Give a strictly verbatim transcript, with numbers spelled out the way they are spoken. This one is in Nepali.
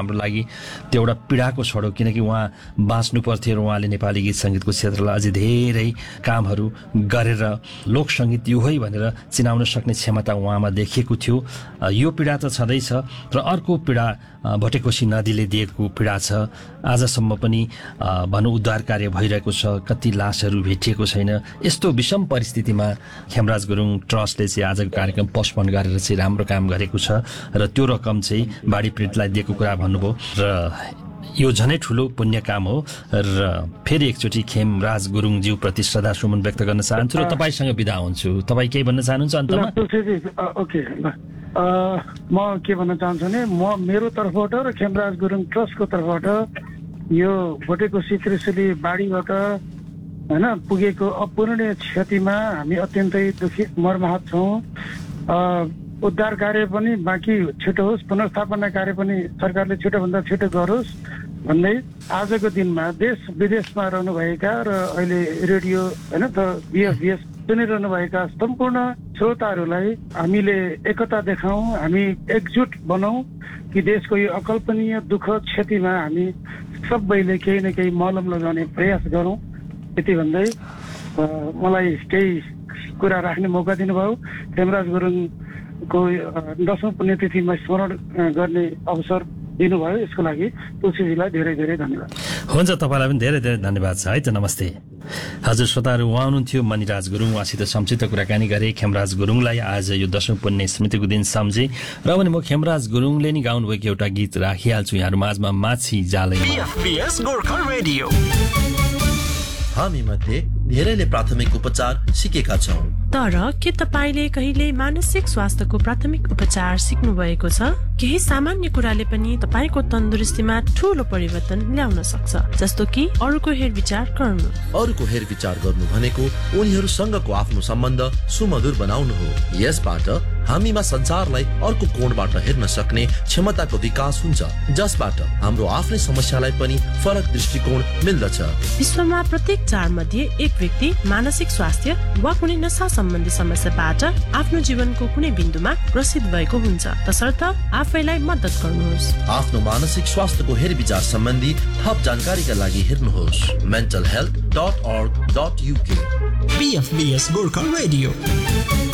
हाम्रो लागि त्यो एउटा पीडाको क्षण हो, किनकि उहाँ बाँच्नु पर्थ्यो र उहाँले नेपाली गीत सङ्गीतको क्षेत्रलाई अझै धेरै कामहरू गरेर लोकसङ्गीत यो है भनेर चिनाउन सक्ने क्षमता उहाँमा देखिएको थियो। यो पीडा त छँदैछ र अर्को पीडा भटेकोशी नदीले दिएको पीडा छ। आजसम्म पनि भनौँ उद्धार कार्य भइरहेको छ, कति लासहरू भेटिएको छैन। यस्तो विषम परिस्थितिमा खेमराज गुरुङ ट्रस्टले चाहिँ आजको कार्यक्रम पोस्टपोन गरेर चाहिँ राम्रो काम गरेको छ र त्यो रकम चाहिँ बाढी पीडितलाई दिएको कुरा भन्नुभयो र यो झनै ठुलो पुण्य काम हो। र फेरि एकचोटि खेमराज गुरुङज्यू प्रति श्रद्धा सुमन व्यक्त गर्न चाहन्छु र तपाईँसँग बिदा हुन्छु। तपाईँ केही भन्न चाहनुहुन्छ अन्तमा? ओके, म के भन्न चाहन्छु भने म मेरो तर्फबाट र खेमराज गुरुङ ट्रस्टको तर्फबाट यो भटेकोशी त्रिशुली बाढीबाट होइन पुगेको अपूरणीय क्षतिमा हामी अत्यन्तै दुखित मर्माहत छौँ। उद्धार कार्य पनि बाँकी छिटो होस्, पुनर्स्थापना कार्य पनि सरकारले छिटोभन्दा छिटो गरोस् भन्दै आजको दिनमा देश विदेशमा रहनुभएका र अहिले रेडियो होइन त बिएफबिएस सुनिरहनु भएका सम्पूर्ण श्रोताहरूलाई हामीले एकता देखाउँ, हामी एकजुट बनाऊ कि देशको यो अकल्पनीय दुःख क्षतिमा हामी सबैले केही न केही मलम लगाउने प्रयास गरौँ। यति भन्दै मलाई केही कुरा राख्ने मौका दिनुभयो। खेमराज गुरुङको दशौं पुण्यतिथिमा स्मरण गर्ने अवसर दिनुभयो, यसको लागि तुलसीजीलाई धेरै धेरै धन्यवाद। हुन्छ, तपाईँलाई पनि धेरै धेरै धन्यवाद छ है त। नमस्ते हजुर श्रोताहरू, उहाँ हुनुहुन्थ्यो मणिराज गुरुङ। उहाँसित संक्षिप्त कुराकानी गरे। खेमराज गुरुङलाई आज यो दशौं पुण्य स्मृतिको दिन सम्झे र पनि म खेमराज गुरुङले नि गाउनुभएको एउटा गीत राखिहाल्छु यहाँहरू माझमा, माछी जालैमा। हामी मध्ये धेरैले प्राथमिक उपचार सिकेका छौं, तर के तपाईले कहिले मानसिक स्वास्थ्यको प्राथमिक उपचार सिक्नु भएको छ? केही सामान्य कुराले पनि तपाईको तन्दुरुस्तीमा ठूलो परिवर्तन ल्याउन सक्छ, जस्तो कि अरूको हेरविचार गर्नु। अरूको हेरविचार गर्नु भनेको उनीहरूसँगको आफ्नो सम्बन्ध सुमधुर बनाउनु हो। यसबाट हामीमा संसारलाई अर्को कोणबाट हेर्न सक्ने क्षमताको विकास हुन्छ, जसबाट हाम्रो आफ्नै समस्यालाई पनि फरक दृष्टिकोण मिल्दछ। विश्वमा प्रत्येक चार मध्ये एक व्यक्ति मानसिक स्वास्थ्य वा कुनै नशा सम्बन्धी समस्याबाट आफ्नो जीवनको कुनै बिन्दुमा ग्रसित भएको हुन्छ। तसर्थ आफैलाई मद्दत गर्नुहोस्। आफ्नो मानसिक स्वास्थ्यको हेरविचार सम्बन्धी थप जानकारीका लागि हेर्नुहोस् mental health dot org dot U K। B F B S Gorkha radio.